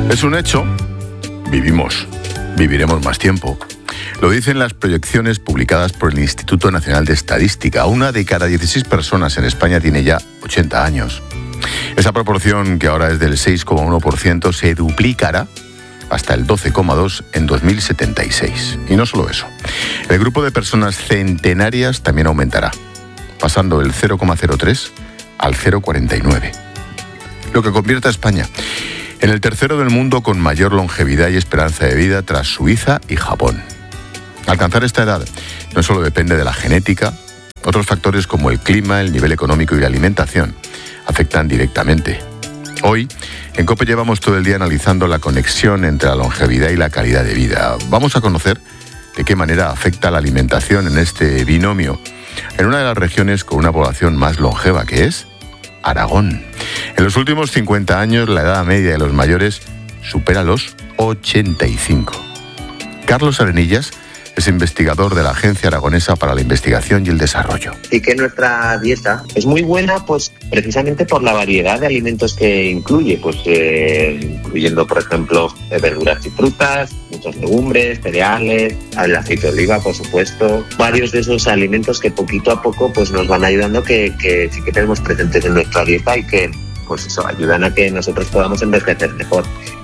Es un hecho, viviremos más tiempo. Lo dicen las proyecciones publicadas por el Instituto Nacional de Estadística. 1 de cada 16 personas en España tiene ya 80 años. Esa proporción, que ahora es del 6,1%, se duplicará hasta el 12,2% en 2076. Y no solo eso. El grupo de personas centenarias también aumentará, pasando del 0,03 al 0,49. Lo que convierte a España en el tercero del mundo con mayor longevidad y esperanza de vida tras Suiza y Japón. Alcanzar esta edad no solo depende de la genética, otros factores como el clima, el nivel económico y la alimentación afectan directamente. Hoy, en COPE llevamos todo el día analizando la conexión entre la longevidad y la calidad de vida. Vamos a conocer de qué manera afecta la alimentación en este binomio, en una de las regiones con una población más longeva, que es Aragón. En los últimos 50 años, la edad media de los mayores supera los 85. Carlos Arenillas es investigador de la Agencia Aragonesa para la Investigación y el Desarrollo. Y que nuestra dieta es muy buena, pues precisamente por la variedad de alimentos que incluye, incluyendo, por ejemplo, verduras y frutas, muchas legumbres, cereales, el aceite de oliva, por supuesto, varios de esos alimentos que poquito a poco pues nos van ayudando, que sí que tenemos presentes en nuestra dieta y que pues eso ayudan a que nosotros podamos envejecer mejor.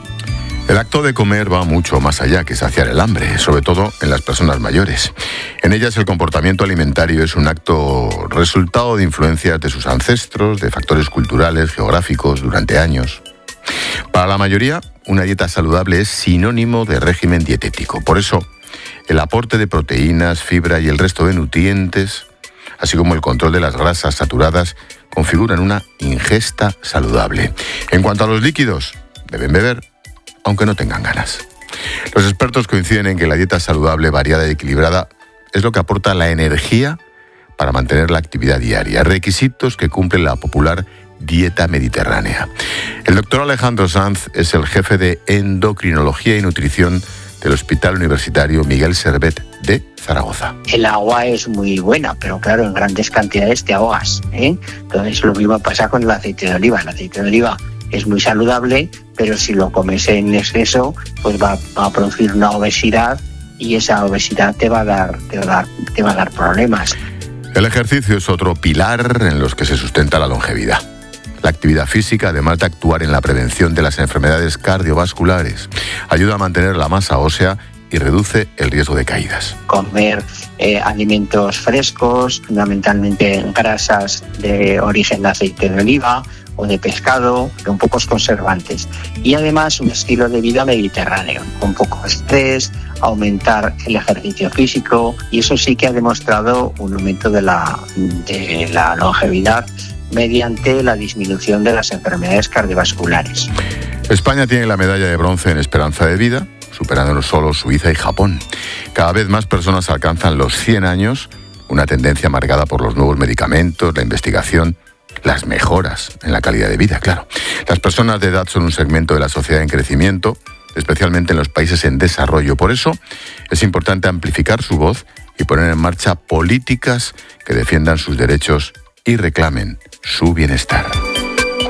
El acto de comer va mucho más allá que saciar el hambre, sobre todo en las personas mayores. En ellas el comportamiento alimentario es un acto resultado de influencias de sus ancestros, de factores culturales, geográficos, durante años. Para la mayoría, una dieta saludable es sinónimo de régimen dietético. Por eso, el aporte de proteínas, fibra y el resto de nutrientes, así como el control de las grasas saturadas, configuran una ingesta saludable. En cuanto a los líquidos, deben beber, aunque no tengan ganas. Los expertos coinciden en que la dieta saludable, variada y equilibrada es lo que aporta la energía para mantener la actividad diaria, requisitos que cumple la popular dieta mediterránea. El doctor Alejandro Sanz es el jefe de endocrinología y nutrición del Hospital Universitario Miguel Servet de Zaragoza. El agua es muy buena, pero claro, en grandes cantidades te ahogas, ¿eh? Entonces lo mismo pasa con el aceite de oliva. El aceite de oliva es muy saludable, pero si lo comes en exceso, pues va a producir una obesidad y esa obesidad te va a dar problemas. El ejercicio es otro pilar en los que se sustenta la longevidad. La actividad física, además de actuar en la prevención de las enfermedades cardiovasculares, ayuda a mantener la masa ósea y reduce el riesgo de caídas. Comer alimentos frescos, fundamentalmente grasas de origen de aceite de oliva o de pescado, con pocos conservantes. Y además un estilo de vida mediterráneo, con poco estrés, aumentar el ejercicio físico, y eso sí que ha demostrado un aumento de la longevidad mediante la disminución de las enfermedades cardiovasculares. España tiene la medalla de bronce en esperanza de vida, superando solo Suiza y Japón. Cada vez más personas alcanzan los 100 años, una tendencia marcada por los nuevos medicamentos, la investigación, las mejoras en la calidad de vida, claro. Las personas de edad son un segmento de la sociedad en crecimiento, especialmente en los países en desarrollo. Por eso es importante amplificar su voz y poner en marcha políticas que defiendan sus derechos y reclamen su bienestar.